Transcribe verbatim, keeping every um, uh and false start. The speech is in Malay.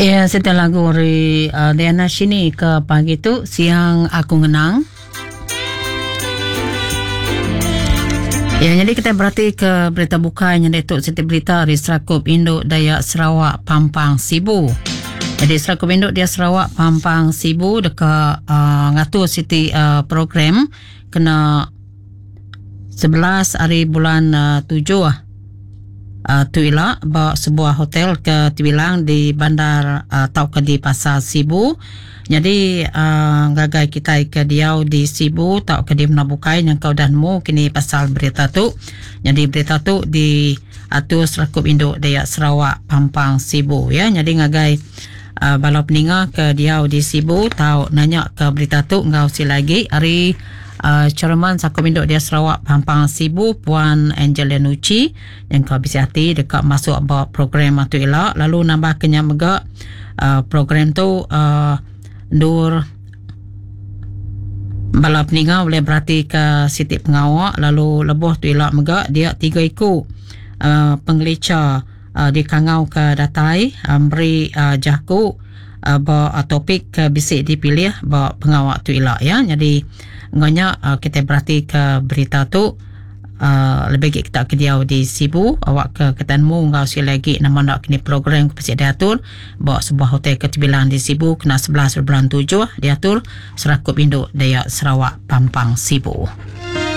Ya, setelah lagu dari uh, Diana Shini ke pagi tu, siang aku ngenang. Ya, jadi kita berarti ke berita bukan yang Datuk Siti Berita dari Serakup Induk Dayak Sarawak Pampang Sibu. Jadi Serakup Induk dia Sarawak Pampang Sibu dekat uh, ngatur Siti uh, program kena sebelas hari bulan uh, tujuh lah. Uh, Tuila bawa sebuah hotel ke Tiwilang di bandar uh, Tauke di Pasar Sibu. Jadi uh, gagai kita ke diau di Sibu tau ke di menabukai yang kau dan mu kini pasal berita tu. Jadi berita tu di atur Serakup Induk Dayak Sarawak Pampang Sibu ya. Jadi ngagai uh, balap ninga ke diau di Sibu tau nanya ke berita tu ngau si lagi hari Uh, Chairman Serakup Induk Dayak Sarawak Pampang Sibu Puan Angela Nucci yang kau bisa hati dekat masuk bawa program tu elak lalu nambah kenya mega uh, program tu uh, Nur balap ninga boleh berarti ke Siti Pengawak lalu lebuh tu elak mega dia tiga ikut uh, pengelicah uh, di Kangau ke Datai uh, beri uh, jaku uh, bawa uh, topik uh, bisik dipilih bawa pengawak tu elak ya. Jadi nganya uh, kita berarti ke berita tu uh, lebih baik kita ke diau di Sibu awak ke ketanmu ngau si lagi nama nak kini program ke pasir diatur bawa sebuah hotel ke Tibilang di Sibu kena sebelas bulan tujuh diatur Serakup Induk Dayak Sarawak Pampang Sibu.